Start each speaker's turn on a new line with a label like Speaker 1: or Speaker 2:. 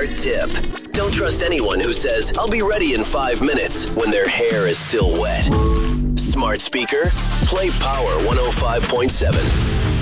Speaker 1: smart tip. Don't trust anyone who says, I'll be ready in 5 minutes when their hair is still wet. Smart speaker, play Power 105.7.